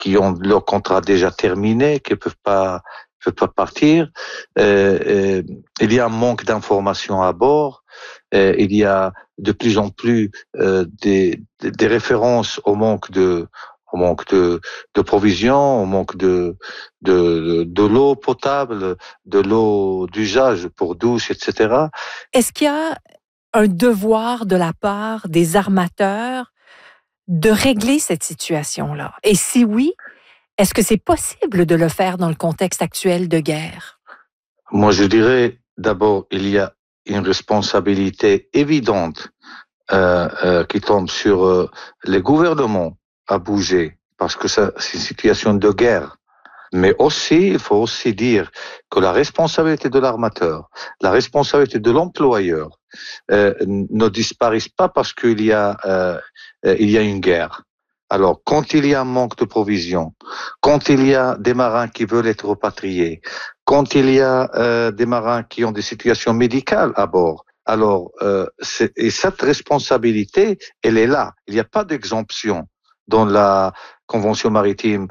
qui ont leur contrat déjà terminé, qui peuvent pas partir. Il y a un manque d'informations à bord. Il y a de plus en plus des références au manque de provisions, au manque de l'eau potable, de l'eau d'usage pour douche, etc. Est-ce qu'il y a un devoir de la part des armateurs de régler cette situation-là? Et si oui, est-ce que c'est possible de le faire dans le contexte actuel de guerre? Moi, je dirais d'abord, il y a une responsabilité évidente qui tombe sur les gouvernements à bouger, parce que ça, c'est une situation de guerre. Mais aussi, il faut aussi dire que la responsabilité de l'armateur, la responsabilité de l'employeur ne disparaissent pas parce qu'il y a une guerre. Alors, quand il y a un manque de provisions, quand il y a des marins qui veulent être repatriés, quand il y a des marins qui ont des situations médicales à bord, alors et cette responsabilité, elle est là. Il n'y a pas d'exemption dans la Convention maritime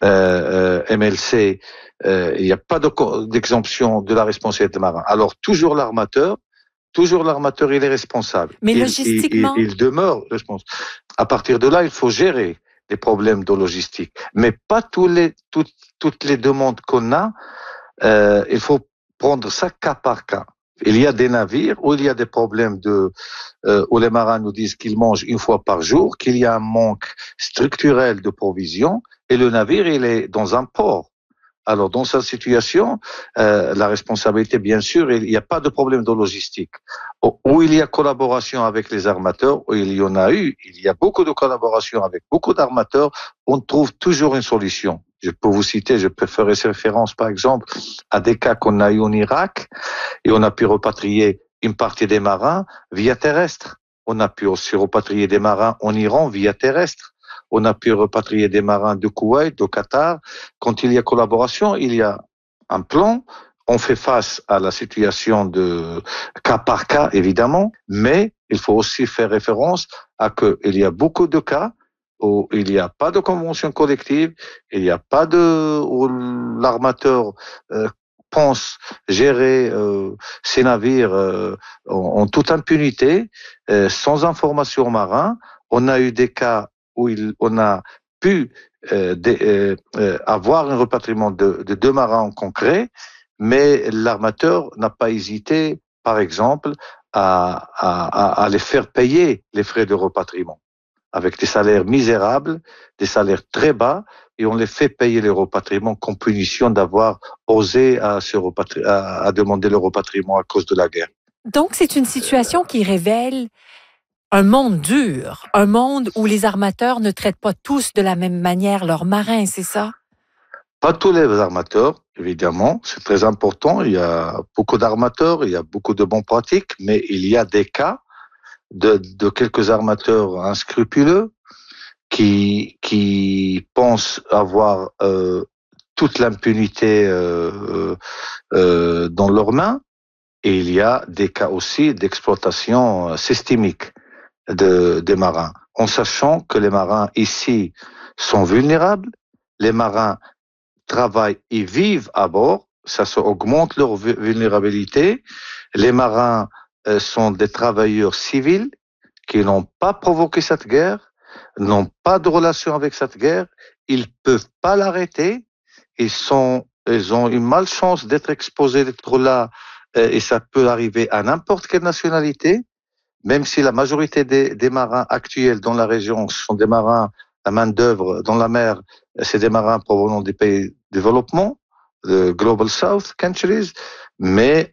MLC. Il n'y a pas d'exemption de la responsabilité des marins. Alors, toujours l'armateur, il est responsable. Mais logistiquement, Il demeure responsable. À partir de là, il faut gérer les problèmes de logistique. Mais pas toutes les demandes qu'on a, il faut prendre ça cas par cas. Il y a des navires où il y a des problèmes où les marins nous disent qu'ils mangent une fois par jour, qu'il y a un manque structurel de provisions, et le navire, il est dans un port. Alors, dans cette situation, la responsabilité, bien sûr, il n'y a pas de problème de logistique. Où il y a collaboration avec les armateurs, où il y en a eu, il y a beaucoup de collaboration avec beaucoup d'armateurs, on trouve toujours une solution. Je peux vous citer, je peux faire référence, par exemple, à des cas qu'on a eu en Irak, et on a pu repatrier une partie des marins via terrestre. On a pu aussi repatrier des marins en Iran via terrestre. On a pu repatrier des marins de Koweït, de Qatar. Quand il y a collaboration, il y a un plan. On fait face à la situation de cas par cas, évidemment, mais il faut aussi faire référence à qu'il y a beaucoup de cas où il n'y a pas de convention collective, il n'y a pas où l'armateur pense gérer ces navires en toute impunité, sans information aux marins. On a eu des cas où on a pu avoir un repatriement de 2 marins en concret, mais l'armateur n'a pas hésité, par exemple, à les faire payer les frais de repatriement, avec des salaires misérables, des salaires très bas, et on les fait payer les repatriements comme punition d'avoir osé à demander le repatriement à cause de la guerre. donc c'est une situation qui révèle un monde dur, un monde où les armateurs ne traitent pas tous de la même manière leurs marins, c'est ça? Pas tous les armateurs, évidemment, c'est très important. Il y a beaucoup d'armateurs, il y a beaucoup de bonnes pratiques, mais il y a des cas de quelques armateurs inscrupuleux qui pensent avoir toute l'impunité dans leurs mains, et il y a des cas aussi d'exploitation systémique des marins, en sachant que les marins ici sont vulnérables, les marins travaillent et vivent à bord, ça augmente leur vulnérabilité. Les marins sont des travailleurs civils qui n'ont pas provoqué cette guerre, n'ont pas de relation avec cette guerre, ils peuvent pas l'arrêter, ils ont une malchance d'être exposés, d'être là, et ça peut arriver à n'importe quelle nationalité, même si la majorité des marins actuels dans la région sont des marins à main-d'œuvre dans la mer, c'est des marins provenant des pays de développement, de Global South countries, mais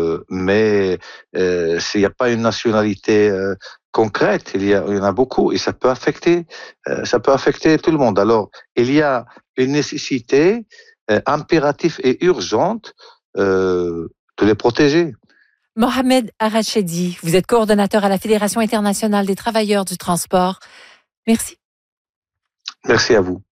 s'il n'y a pas une nationalité concrète, il y en a beaucoup, et ça peut affecter tout le monde. Alors, il y a une nécessité impérative et urgente de les protéger. Mohamed Arachedi, vous êtes coordonnateur à la Fédération internationale des travailleurs du transport. Merci. Merci à vous.